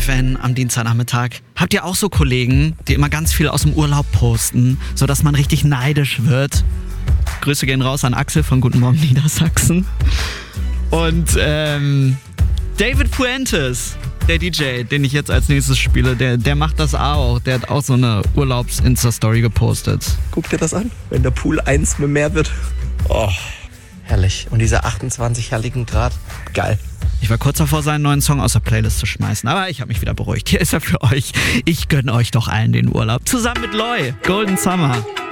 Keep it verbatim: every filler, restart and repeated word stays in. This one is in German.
Fan am Dienstagnachmittag. Habt ihr auch so Kollegen, die immer ganz viel aus dem Urlaub posten, sodass man richtig neidisch wird? Grüße gehen raus an Axel von Guten Morgen Niedersachsen. Und ähm, David Fuentes, der D J, den ich jetzt als nächstes spiele, der, der macht das auch. Der hat auch so eine Urlaubs-Insta-Story gepostet. Guck dir das an, wenn der Pool eins mehr wird. Oh, herrlich. Und diese achtundzwanzig herrlichen Grad, geil. Ich war kurz davor, seinen neuen Song aus der Playlist zu schmeißen, aber ich habe mich wieder beruhigt. Hier ist er für euch. Ich gönne euch doch allen den Urlaub. Zusammen mit Loy, Golden Summer.